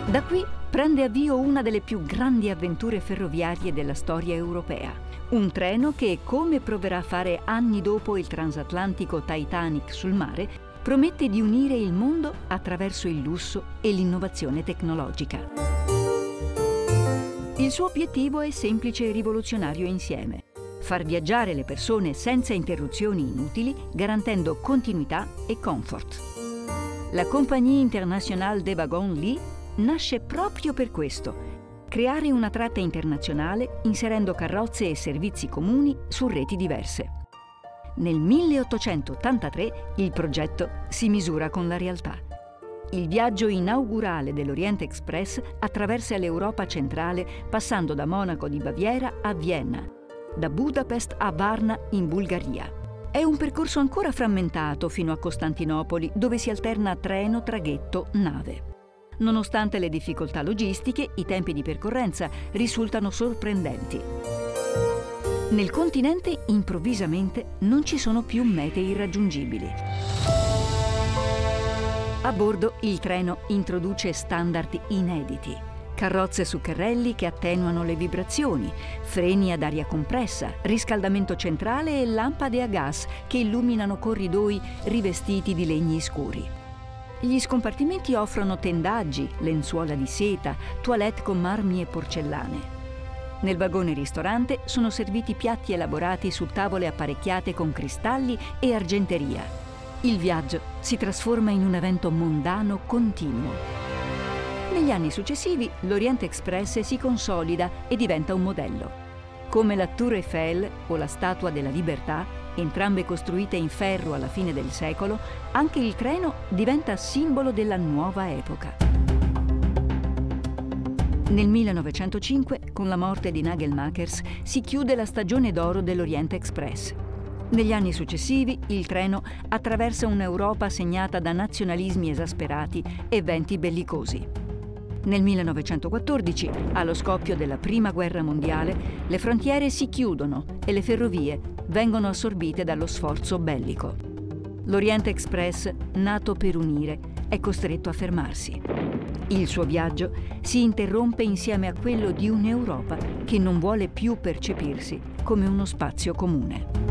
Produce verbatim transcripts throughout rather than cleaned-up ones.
Da qui prende avvio una delle più grandi avventure ferroviarie della storia europea. Un treno che, come proverà a fare anni dopo il transatlantico Titanic sul mare, promette di unire il mondo attraverso il lusso e l'innovazione tecnologica. Il suo obiettivo è semplice e rivoluzionario insieme: far viaggiare le persone senza interruzioni inutili, garantendo continuità e comfort. La Compagnie Internationale des Wagons-Lits nasce proprio per questo: creare una tratta internazionale inserendo carrozze e servizi comuni su reti diverse. Nel milleottocentottantatré il progetto si misura con la realtà. Il viaggio inaugurale dell'Orient Express attraversa l'Europa centrale passando da Monaco di Baviera a Vienna, da Budapest a Varna in Bulgaria. È un percorso ancora frammentato fino a Costantinopoli, dove si alterna treno, traghetto, nave. Nonostante le difficoltà logistiche, i tempi di percorrenza risultano sorprendenti. Nel continente, improvvisamente, non ci sono più mete irraggiungibili. A bordo, il treno introduce standard inediti: carrozze su carrelli che attenuano le vibrazioni, freni ad aria compressa, riscaldamento centrale e lampade a gas che illuminano corridoi rivestiti di legni scuri. Gli scompartimenti offrono tendaggi, lenzuola di seta, toilette con marmi e porcellane. Nel vagone ristorante sono serviti piatti elaborati su tavole apparecchiate con cristalli e argenteria. Il viaggio si trasforma in un evento mondano continuo. Negli anni successivi l'Orient Express si consolida e diventa un modello. Come la Tour Eiffel o la Statua della Libertà, entrambe costruite in ferro alla fine del secolo, anche il treno diventa simbolo della nuova epoca. Nel millenovecentocinque, con la morte di Nagelmakers, si chiude la stagione d'oro dell'Orient Express. Negli anni successivi, il treno attraversa un'Europa segnata da nazionalismi esasperati e venti bellicosi. Nel millenovecentoquattordici, allo scoppio della Prima Guerra Mondiale, le frontiere si chiudono e le ferrovie vengono assorbite dallo sforzo bellico. L'Orient Express, nato per unire, è costretto a fermarsi. Il suo viaggio si interrompe insieme a quello di un'Europa che non vuole più percepirsi come uno spazio comune.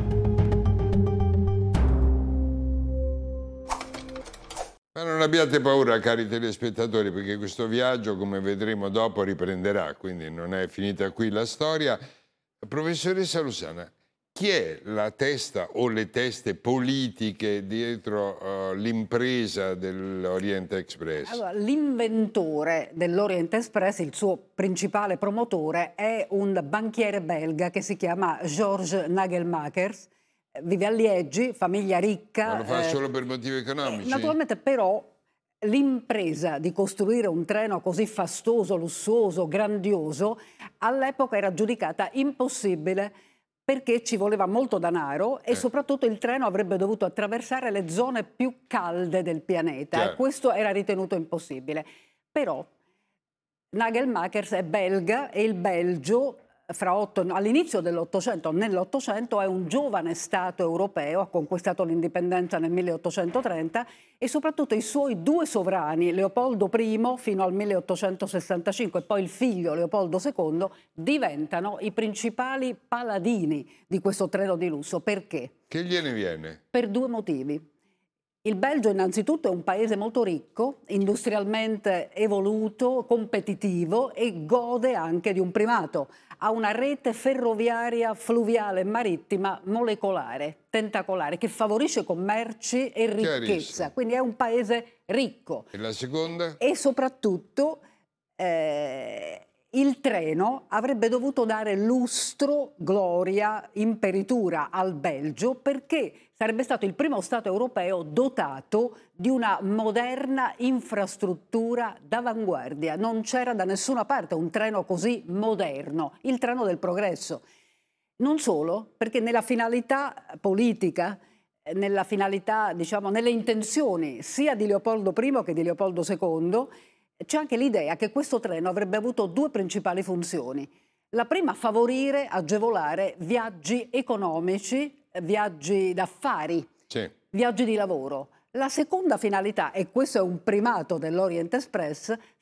Ma non abbiate paura, cari telespettatori, perché questo viaggio, come vedremo dopo, riprenderà, quindi non è finita qui la storia. Professoressa Lussana, chi è la testa o le teste politiche dietro uh, l'impresa dell'Orient Express? Allora, l'inventore dell'Orient Express, il suo principale promotore, è un banchiere belga che si chiama Georges Nagelmakers. Vive a Liegi, famiglia ricca. Ma lo fa eh, solo per motivi economici? Naturalmente, però, l'impresa di costruire un treno così fastoso, lussuoso, grandioso, all'epoca era giudicata impossibile perché ci voleva molto denaro e eh. soprattutto il treno avrebbe dovuto attraversare le zone più calde del pianeta. Chiaro. E questo era ritenuto impossibile. Però Nagelmakers è belga e il Belgio, fra otto, all'inizio dell'Ottocento, nell'Ottocento, è un giovane Stato europeo, ha conquistato l'indipendenza nel milleottocentotrenta e soprattutto i suoi due sovrani, Leopoldo I fino al milleottocentosessantacinque e poi il figlio Leopoldo secondo, diventano i principali paladini di questo treno di lusso. Perché? Che gliene viene? Per due motivi. Il Belgio innanzitutto è un paese molto ricco, industrialmente evoluto, competitivo e gode anche di un primato. Ha una rete ferroviaria, fluviale e marittima molecolare, tentacolare, che favorisce commerci e ricchezza. Quindi è un paese ricco. E la seconda? E soprattutto eh, il treno avrebbe dovuto dare lustro, gloria, imperitura al Belgio perché sarebbe stato il primo Stato europeo dotato di una moderna infrastruttura d'avanguardia. Non c'era da nessuna parte un treno così moderno, il treno del progresso. Non solo, perché nella finalità politica, nella finalità, diciamo, nelle intenzioni sia di Leopoldo I che di Leopoldo secondo, c'è anche l'idea che questo treno avrebbe avuto due principali funzioni. La prima, favorire, agevolare viaggi economici, viaggi d'affari, sì. viaggi di lavoro. La seconda finalità, e questo è un primato dell'Orient Express,